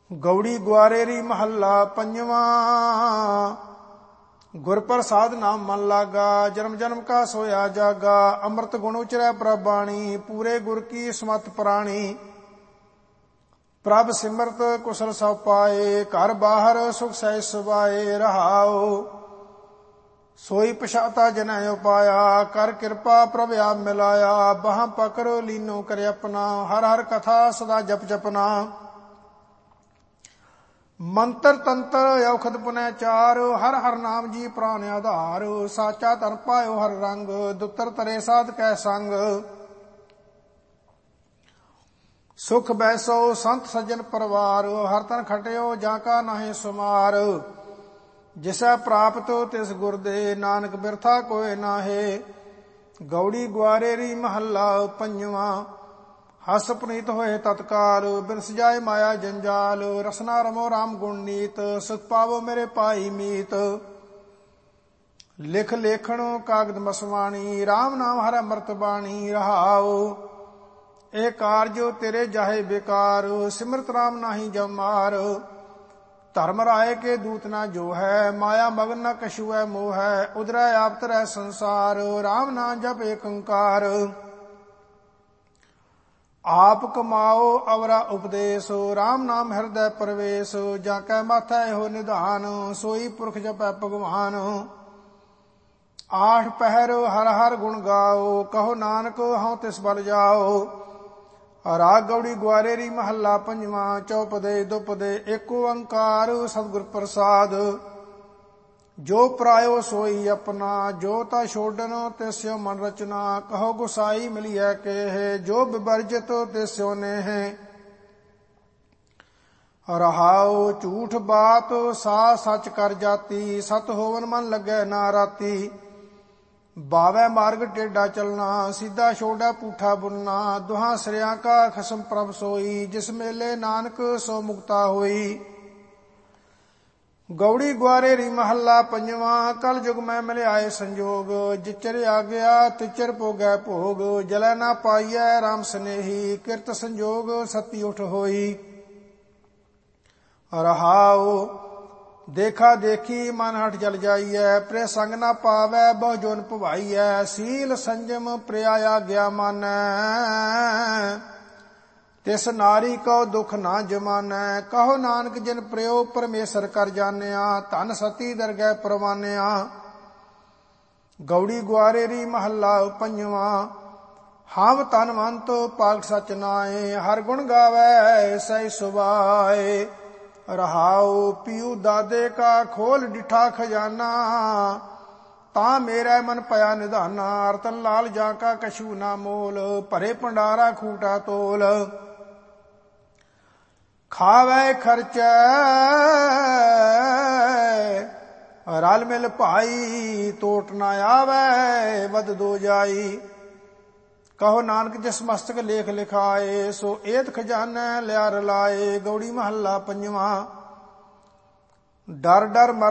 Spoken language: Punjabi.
ਗੌੜੀ ਗੁਆਰੇਰੀ ਮਹੱਲਾ ਪੰਜਵਾਂ। ਗੁਰ ਪ੍ਰਸਾਦ ਨਾਮ ਮਨ ਲਾਗਾ, ਜਨਮ ਜਨਮ ਕਾ ਸੋਇਆ ਜਾਗਾ। ਅੰਮ੍ਰਿਤ ਗੁਣ ਉਚਰੈ ਪ੍ਰਭ ਬਾਣੀ, ਪੂਰੇ ਗੁਰ ਕੀ ਸਮਤ ਪ੍ਰਾਣੀ। ਪ੍ਰਭ ਸਿਮਰਤ ਕੁਸਲ ਸਭ ਪਾਏ, ਘਰ ਬਾਹਰ ਸੁਖ ਸਹਿਜ ਸੁਭਾਏ। ਰਹਾਉ ਸੋਈ ਪਛਾਤਾ ਜਨੈ ਉਪਾਇਆ, ਕਰ ਕਿਰਪਾ ਪ੍ਰਭ ਆਪ ਮਿਲਾਇਆ। ਬਾਹਾਂ ਪਕੜ ਲੀਨੋ ਕਰੇ ਆਪਣਾ, ਹਰ ਹਰ ਕਥਾ ਸਦਾ ਜਪ ਜਪਨਾ। ਮੰਤਰ ਤੰਤਰ ਔਖਦ ਪੁਨੈ ਚਾਰ, ਹਰ ਹਰ ਨਾਮ ਜੀ ਪ੍ਰਾਨ ਆਧਾਰ। ਸਾਚਾ ਧਨ ਪਾਇਓ ਹਰ ਰੰਗ, ਦੁੱਤਰ ਤਰੇ ਸਾਧ ਕੈ ਸੰਗ। ਸੁਖ ਬੈਸੋ ਸੰਤ ਸੱਜਣ ਪਰਵਾਰ, ਹਰ ਤਨ ਖਟਿਓ ਜਾਂ ਕਾ ਨਾਹੀਂ ਸੁਮਾਰ। ਜਿਸੈ ਪ੍ਰਾਪਤ ਤਿਸ ਗੁਰ ਦੇ, ਨਾਨਕ ਬਿਰਥਾ ਕੋਇ ਨਾਹੇ। ਗੌੜੀ ਗੁਆਰੇਰੀ ਮਹੱਲਾ ਪੰਜਵਾਂ। ਹਸ ਪੁਨੀਤ ਹੋਏ ਤਤਕਾਲ, ਬਿਨਸ ਜਾਏ ਮਾਇਆ ਜੰਜਾਲ। ਰਸਨਾ ਰਮੋ ਰਾਮ ਗੁਣ ਨੀਤ, ਸੁਖ ਪਾਵੋ ਮੇਰੇ ਪਾਈ ਮੀਤ। ਲਿਖ ਲੇਖਣ ਕਾਗਦ ਮਸਵਾਣੀ, ਰਾਮ ਨਾਮ ਹਰਿ ਅੰਮ੍ਰਿਤ ਬਾਣੀ। ਰਹਾਉ ਇਹ ਕਾਰਜੋ ਤੇਰੇ ਜਾਹੇ ਬੇਕਾਰ, ਸਿਮਰਤ ਰਾਮ ਨਾਹੀ ਜਮ ਮਾਰ। ਧਰਮ ਰਾਏ ਕੇ ਦੂਤ ਨਾ ਜੋ ਹੈ, ਮਾਇਆ ਮਗਨ ਨ ਕਛੂ ਹੈ ਮੋਹ ਹੈ। ਉਦਰੈ ਆਪ ਤਰੈ ਸੰਸਾਰ, ਰਾਮ ਨਾਮ ਜਪ ਏਕ ਓੰਕਾਰ। ਆਪ ਕਮਾਓ ਅਵਰਾ ਉਪਦੇਸ਼, ਰਾਮ ਨਾਮ ਹਿਰਦੈ ਪ੍ਰਵੇਸ਼। ਜਾਂ ਕੈ ਮਾਥੈ ਇਹੋ ਨਿਧਾਨ, ਸੋਈ ਪੁਰਖ ਜਪੈ ਭਗਵਾਨ। ਆਠ ਪਹਿਰ ਹਰ ਹਰ ਗੁਣ ਗਾਓ, ਕਹੋ ਨਾਨਕ ਹਉ ਤਿਸ ਬਲ ਜਾਓ। ਰਾਗ ਗੌੜੀ ਗੁਆਰੇਰੀ ਮਹੱਲਾ ਪੰਜਵਾਂ। ਚੌਪਦੇ ਦੁਪਦੇ ਏਕ ਓੰਕਾਰ, ਸਤਿਗੁਰ ਪ੍ਰਸਾਦ। ਜੋ ਪਰਾਇਓ ਸੋਈ ਆਪਣਾ, ਜੋ ਤਾ ਛੋਡਨ ਤਿਸਿਓ ਮਨ ਰਚਨਾ। ਕਹੋ ਗੁਸਾਈ ਮਿਲੀਐ ਕੇਹ, ਜੋ ਬਿਵਰਜਿਤ ਤਿਸਿਓ ਨੇਹ। ਰਹਾਉ ਝੂਠ ਬਾਤ ਸਾ ਸੱਚ ਕਰ ਜਾਤੀ, ਸਤ ਹੋਵਨ ਮਨ ਲੱਗੈ ਨਾ ਰਾਤੀ। ਬਾਵੈ ਮਾਰਗ ਟੇਢਾ ਚਲਣਾ, ਸਿੱਧਾ ਛੋੜੈ ਪੂਠਾ ਬੁਨਣਾ। ਦੁਹਾਂ ਸਿਰਿਆਂ ਕਾ ਖਸਮ ਪ੍ਰਭ ਸੋਈ, ਜਿਸ ਮੇਲੇ ਨਾਨਕ ਸੋ ਮੁਕਤਾ ਹੋਈ। ਗੌੜੀ ਗੁਆਰੇਰੀ ਮਹੱਲਾ ਪੰਜਵਾਂ। ਕਲ ਯੁਗ ਮੈਂ ਮਿਲਿਆਏ ਸੰਜੋਗ, ਜਿਚਰ ਆਗਿਆ ਤਿਚਰ ਭੋਗੈ ਭੋਗ। ਜਲੈ ਨਾ ਪਾਈਐ ਰਾਮ ਸਨੇਹੀ, ਕਿਰਤ ਸੰਜੋਗ ਸਤੀ ਉਠ ਹੋਈ। ਰਹਾਉ ਦੇਖਾ ਦੇਖੀ ਮਨ ਹਟ ਜਲ ਜਾਈਐ, ਪ੍ਰਿਯ ਸੰਗ ਨਾ ਪਾਵੈ ਬਹੁ ਜੋਨ ਭਵਾਈਐ। ਸੀਲ ਸੰਜਮ ਪ੍ਰਿਆ ਆਗਿਆ ਮਾਨੈ, ਤਿਸ ਨਾਰੀ ਕਉ ਦੁਖ ਨਾ ਜਮਾਨੈ। ਕਹੋ ਨਾਨਕ ਜਿਨ ਪ੍ਰਿਯੋ ਪਰਮੇਸ਼ਰ ਕਰ ਜਾਣਿਆ, ਧਨ ਸਤੀ ਦਰਗਹਿ ਪ੍ਰਵਾਨਿਆ। ਗੌੜੀ ਗੁਆਰੇਰੀ ਮਹੱਲਾ ਪੰਜਵਾਂ। ਹਮ ਧਨਵੰਤ ਪਾਲਕ ਸਚ ਨਾਏ, ਹਰ ਗੁਣ ਗਾਵੈ ਸਹਿ ਸੁਭਾਏ। ਰਹਾਉ ਪੀਊ ਦਾਦੇ ਕਾ ਖੋਲ ਡਿਠਾ ਖਜ਼ਾਨਾ, ਤਾਂ ਮੇਰਾ ਮਨ ਪਿਆ ਨਿਧਾਨਾ। ਰਤਨ ਲਾਲ ਜਾਂ ਕਾ ਕਛੂ ਨਾ ਮੋਲ, ਭਰੇ ਭੰਡਾਰਾ ਖੂਟਾ ਤੋਲ। ਖਾਵੈ ਖਰਚੈ ਰਲ ਮਿਲ ਭਾਈ, ਟੋਟ ਨਾ ਆਵੈ ਵਦ ਦੋ ਜਾਈ। ਕਹੋ ਨਾਨਕ ਜਿਸ ਮਸਤਕ ਲੇਖ ਲਿਖਾਏ, ਸੋ ਏਤ ਖਜ਼ਾਨੈ ਲਿਆ ਰਲਾਏ। ਗੌੜੀ ਮਹੱਲਾ ਪੰਜਵਾਂ। ਡਰ ਡਰ